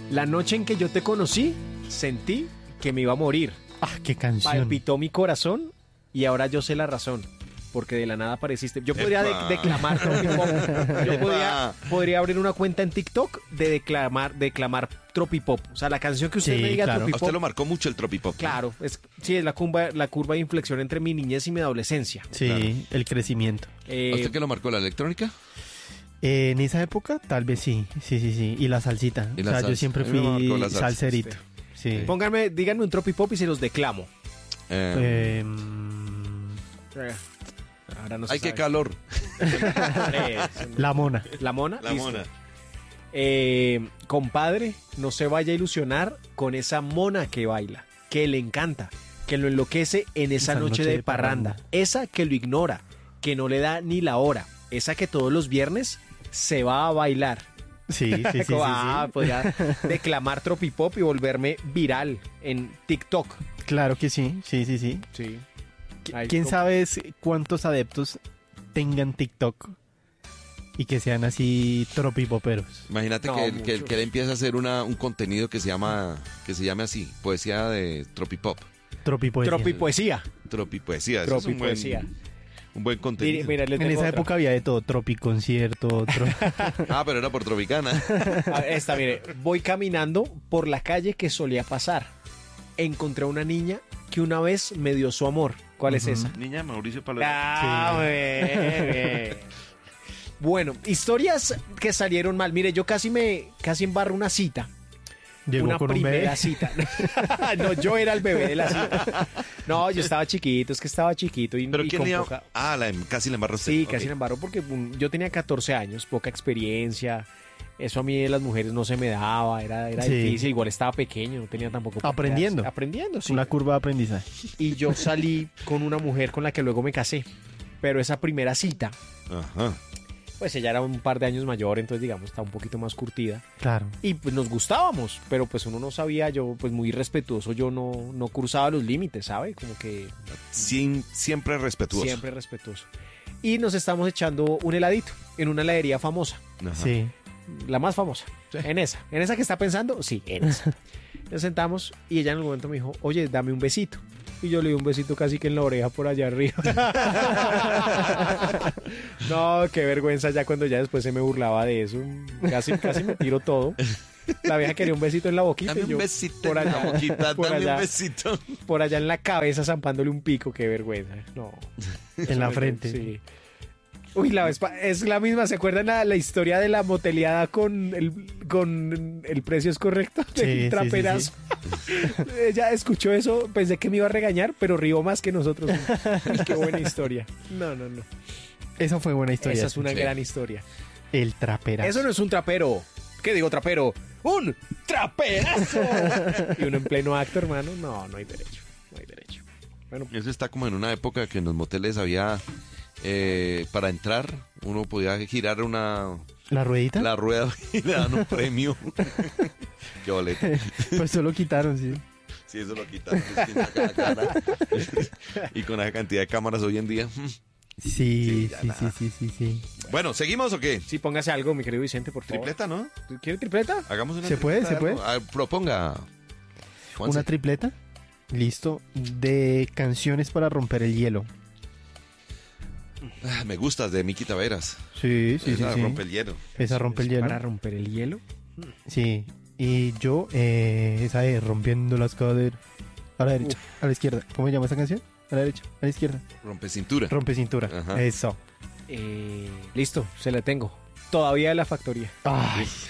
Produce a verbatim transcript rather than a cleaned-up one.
La noche en que yo te conocí, sentí que me iba a morir. Ah, qué canción. Palpitó mi corazón y ahora yo sé la razón. Porque de la nada apareciste. Yo podría de- declamar tropipop. Yo podría, podría abrir una cuenta en TikTok de declamar, declamar tropipop. O sea, la canción que usted Sí, me diga claro. A tropipop. usted lo marcó mucho el tropipop. Claro, es, sí, es la curva, la curva de inflexión entre mi niñez y mi adolescencia. Sí, Claro. el crecimiento. Eh, ¿A usted qué lo marcó, la electrónica? Eh, en esa época, tal vez sí, sí, sí, sí. Y la salsita. Y o la sea, salsa. yo siempre A mí me fui marcó la salsa. salserito. Sí. Pónganme, díganme un tropipop y se los declamo. Eh, Eh, mm, Eh, Ahora no se ¡Ay, qué sabe. calor! Eh, la mona. ¿La mona? La Listo. mona. Eh, compadre, no se vaya a ilusionar con esa mona que baila, que le encanta, que lo enloquece en esa, noche, de, parranda. Esa que lo ignora, que no le da ni la hora. Esa que todos los viernes se va a bailar. Sí, sí, sí. sí, ah, sí. podría declamar tropipop y volverme viral en TikTok. Claro que sí, sí, sí, sí. Sí. Qu- ¿Quién sabe es- cuántos adeptos tengan TikTok y que sean así tropipoperos? Imagínate No, que, él, que, él- muchos. que él empieza a hacer una, un contenido que se llama, que se llame así, poesía de tropipop. Tropipoesía. Tropipoesía. Tropipoesía. Eso es un buen, Tropipoesía. un buen contenido. Mira, les En tengo esa otra. época había de todo, tropiconcierto, tro... Ah, pero era por Tropicana. A ver, esta, mire, voy caminando por la calle que solía pasar. Encontré a una niña que una vez me dio su amor. ¿Cuál es Ujú. esa? Niña Mauricio Palomar. Ah, Sí. bien, bien. Bueno, historias que salieron mal. Mire, yo casi me casi embarro una cita. Llegó una con un primera bebé. cita. No, yo era el bebé de la cita. No, yo estaba chiquito, es que estaba chiquito y, ¿Pero y quién con le iba- poca- Ah, la, casi le embarró usted. Sí, Ok. casi me embarró porque um, yo tenía catorce años, poca experiencia. Eso a mí de las mujeres no se me daba, era, era Sí. difícil, igual estaba pequeño, no tenía tampoco... por qué Aprendiendo. hacer- Aprendiendo, sí. Una curva de aprendizaje. Y yo salí con una mujer con la que luego me casé. Pero esa primera cita, Ajá. pues ella era un par de años mayor, entonces digamos, estaba un poquito más curtida. Claro. Y pues nos gustábamos, pero pues uno no sabía, yo pues muy respetuoso, yo no, no cruzaba los límites, ¿sabe? Como que Siem- siempre respetuoso. siempre respetuoso. Y nos estamos echando un heladito en una heladería famosa. Ajá. Sí. La más famosa. Sí. En esa. ¿En esa que está pensando? Sí, en esa. Nos sentamos y ella en el momento me dijo, oye, dame un besito. Y yo le di un besito casi que en la oreja por allá arriba. No, qué vergüenza ya cuando ya después se me burlaba de eso. Casi, casi me tiro todo. La vieja quería un besito en la boquita. Dame y un yo besito por en allá, la boquita, por dame allá, un besito. por allá en la cabeza zampándole un pico. Qué vergüenza. No. En la frente. Sí. Uy, la vez pa- es la misma. ¿Se acuerdan la, la historia de la moteleada con el, con el precio es correcto? Sí, Del sí, traperazo. Ella escuchó eso, pensé que me iba a regañar, pero rió más que nosotros. Uy, qué buena historia. No, no, no. Esa fue buena historia. Esa es una Sí. gran historia. El traperazo. Eso no es un trapero. ¿Qué digo trapero? ¡Un traperazo! Y uno en pleno acto, hermano. No, no hay derecho. No hay derecho. Bueno, Eso está como en una época que en los moteles había, eh, para entrar, uno podía girar una ¿La ruedita? la rueda y le dan un premio. Qué boleto. Pues solo quitaron, sí. Sí, eso lo quitaron. distinta cada cara. Y con esa cantidad de cámaras hoy en día. Sí, Sí, ya sí, sí, nada. sí, sí, sí. Bueno, ¿seguimos o qué? sí, póngase algo, mi querido Vicente, por favor. Tripleta, ¿no? ¿Quiere tripleta? Hagamos una ¿Se puede? tripleta ¿Se de puede? algo. A ver, proponga. Juanse. Una tripleta. Listo. De canciones para romper el hielo. Ah, me gustas de Miki Taveras. Sí, sí, sí. Esa sí. rompe el hielo. Esa rompe el hielo. Para romper el hielo. Sí. Y yo, eh, esa de Rompiendo las caderas. A la derecha, a la izquierda. ¿Cómo se llama esa canción? A la derecha, a la izquierda. Rompe cintura. Rompe cintura. Ajá. Eso. Eh, listo, se la tengo. Todavía de la factoría. Ay,